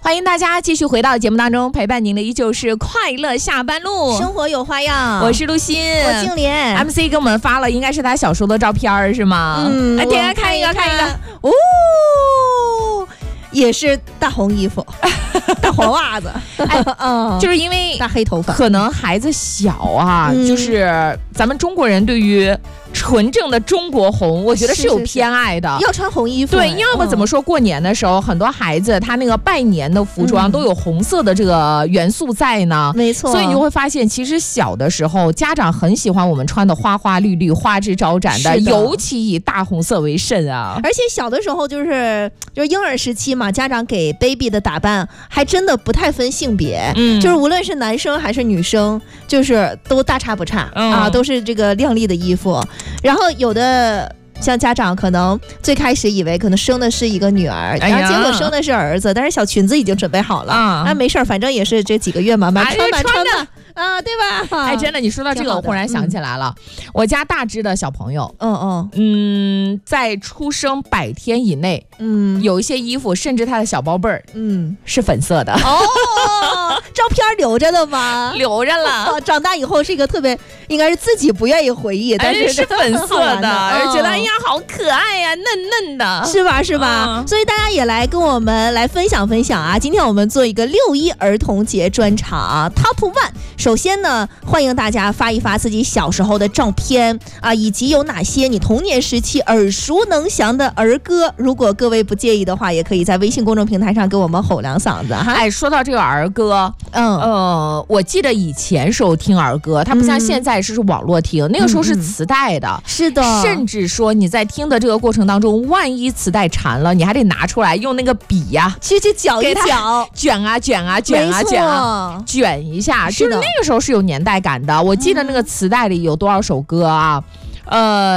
欢迎大家继续回到节目当中，陪伴您的依旧是快乐下班路， 生活有花样。 我是陆欣， 我静莲。 MC 给我们发了应该是他小时候的照片是吗？来点开看一个看一个。 哦，也是大红衣服大黄袜子就是因为大黑头发， 可能孩子小啊，就是咱们中国人对于纯正的中国红，我觉得是有偏爱的， 要穿红衣服。 对，要么怎么说，过年的时候，很多孩子他那个拜年的服装都有红色的这个元素在呢， 没错。 所以你就会发现，其实小的时候家长很喜欢我们穿的花花绿绿、花枝招展的，尤其以大红色为甚啊。 而且小的时候就是婴儿时期嘛，家长给 baby 的打扮还真的不太分性别，就是无论是男生还是女生，就是都大差不差啊，都是这个亮丽的衣服。然后有的像家长可能最开始以为可能生的是一个女儿，然后结果生的是儿子，但是小裙子已经准备好了，那没事，反正也是这几个月嘛，穿吧啊，对吧？ 哎，真的，你说到这个，我忽然想起来了，我家大只的小朋友，在出生100天以内，有一些衣服，甚至他的小宝贝儿，是粉色的。 哦，照片留着的吗？ 留着了。 长大以后是一个特别，应该是自己不愿意回忆，但是粉色的，而觉得哎呀好可爱呀，嫩嫩的， 是吧？是吧？所以大家也来跟我们来分享分享啊！今天我们做一个6·1儿童节专场 Top One。首先呢，欢迎大家发一发自己小时候的照片啊，以及有哪些你童年时期耳熟能详的儿歌。如果各位不介意的话，也可以在微信公众平台上给我们吼2嗓子哈。 哎，说到这个儿歌，我记得以前时候听儿歌，它不像现在是网络听，那个时候是磁带的， 是的， 甚至说你在听的这个过程当中，万一磁带缠了，你还得拿出来用那个笔呀， 去搅一搅， 卷啊卷啊卷啊卷啊，卷一下，就是那个时候是有年代感的。我记得那个磁带里有多少首歌啊，